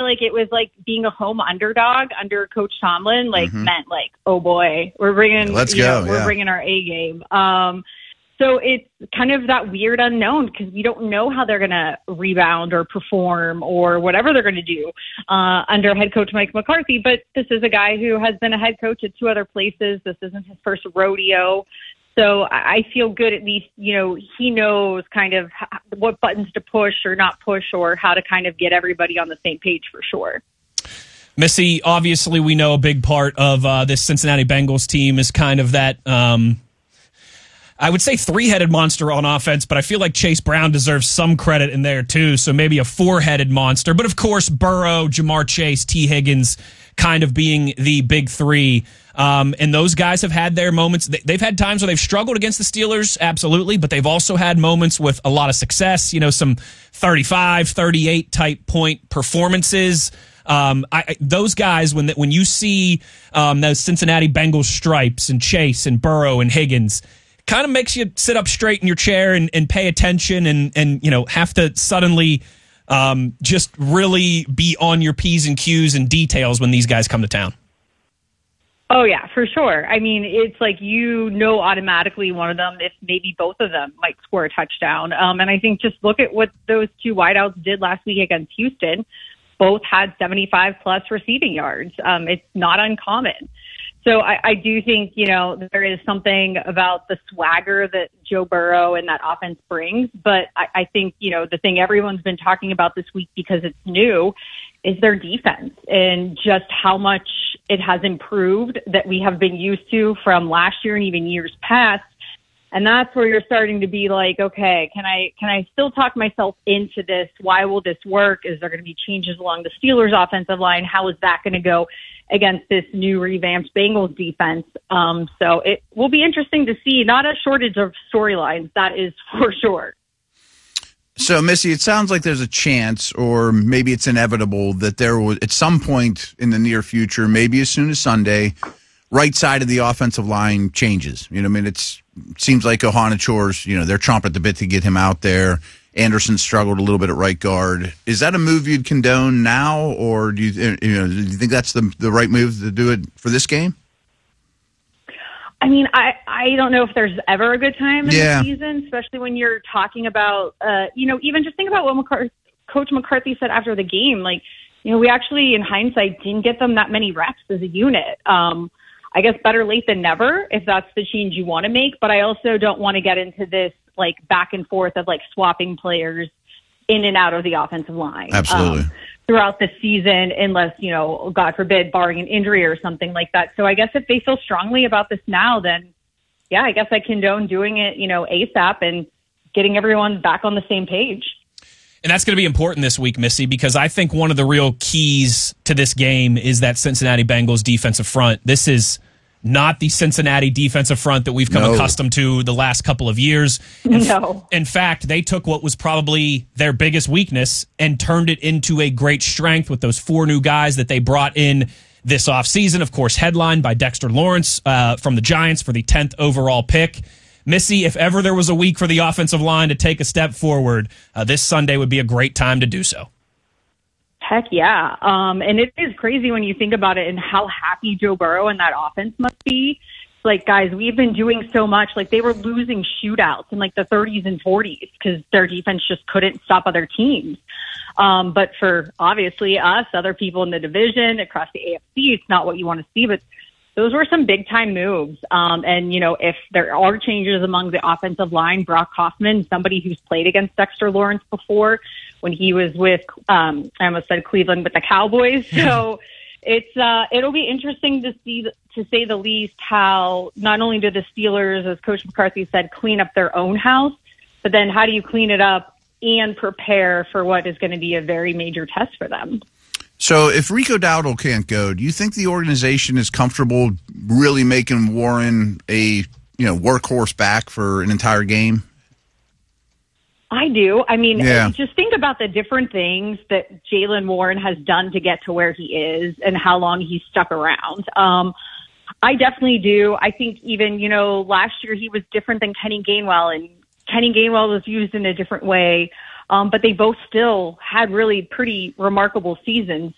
like it was like being a home underdog under Coach Tomlin, like meant like, oh boy, we're bringing, we're bringing our A game. So it's kind of that weird unknown because we don't know how they're going to rebound or perform or whatever they're going to do under head coach Mike McCarthy. But this is a guy who has been a head coach at 2 other places. This isn't his first rodeo. So I feel good, at least, he knows kind of what buttons to push or not push or how to kind of get everybody on the same page for sure. Missy, obviously we know a big part of this Cincinnati Bengals team is kind of that I would say 3-headed monster on offense, but I feel like Chase Brown deserves some credit in there too. So maybe a 4-headed monster. But of course, Burrow, Jamar Chase, T. Higgins kind of being the big 3. And those guys have had their moments. They've had times where they've struggled against the Steelers, absolutely, but they've also had moments with a lot of success, some 35, 38 type point performances. Those guys, when you see those Cincinnati Bengals stripes and Chase and Burrow and Higgins, kind of makes you sit up straight in your chair and pay attention and have to suddenly just really be on your P's and Q's and details when these guys come to town. Oh, yeah, for sure. I mean, it's like automatically one of them, if maybe both of them, might score a touchdown. And I think just look at what those 2 wideouts did last week against Houston. Both had 75-plus receiving yards. It's not uncommon. So I do think, there is something about the swagger that Joe Burrow and that offense brings. But I think, the thing everyone's been talking about this week because it's new is their defense and just how much it has improved that we have been used to from last year and even years past. And that's where you're starting to be like, okay, can I still talk myself into this? Why will this work? Is there going to be changes along the Steelers offensive line? How is that going to go against this new revamped Bengals defense? So it will be interesting to see. Not a shortage of storylines, that is for sure. So, Missy, it sounds like there's a chance, or maybe it's inevitable, that there will, at some point in the near future, maybe as soon as Sunday, right side of the offensive line changes. It seems like Ohana-Chor's, they're chomping at the bit to get him out there. Anderson struggled a little bit at right guard. Is that a move you'd condone now, or do you think that's the right move to do it for this game? I mean, I don't know if there's ever a good time in the season, especially when you're talking about, even just think about what Coach McCarthy said after the game. Like, we actually, in hindsight, didn't get them that many reps as a unit. I guess better late than never if that's the change you want to make. But I also don't want to get into this like back and forth of like swapping players in and out of the offensive line. Absolutely. Throughout the season, unless, God forbid, barring an injury or something like that. So I guess if they feel strongly about this now, then yeah, I guess I condone doing it, ASAP and getting everyone back on the same page. And that's going to be important this week, Missy, because I think one of the real keys to this game is that Cincinnati Bengals defensive front. This is not the Cincinnati defensive front that we've come accustomed to the last couple of years. In fact, they took what was probably their biggest weakness and turned it into a great strength with those 4 new guys that they brought in this offseason. Of course, headlined by Dexter Lawrence from the Giants for the 10th overall pick. Missy, if ever there was a week for the offensive line to take a step forward, this Sunday would be a great time to do so. Heck yeah. And it is crazy when you think about it and how happy Joe Burrow and that offense must be. Like, guys, we've been doing so much. Like, they were losing shootouts in like the 30s and 40s because their defense just couldn't stop other teams. But for obviously us, other people in the division across the AFC, it's not what you want to see, but those were some big time moves. And, if there are changes among the offensive line, Brock Hoffman, somebody who's played against Dexter Lawrence before when he was with, I almost said Cleveland, but the Cowboys. So it'll be interesting to see, to say the least, how not only do the Steelers, as Coach McCarthy said, clean up their own house, but then how do you clean it up and prepare for what is going to be a very major test for them? So if Rico Dowdle can't go, do you think the organization is comfortable really making Warren a workhorse back for an entire game? I do. I mean, just think about the different things that Jaylen Warren has done to get to where he is and how long he's stuck around. I definitely do. I think even, last year he was different than Kenny Gainwell, and Kenny Gainwell was used in a different way. But they both still had really pretty remarkable seasons.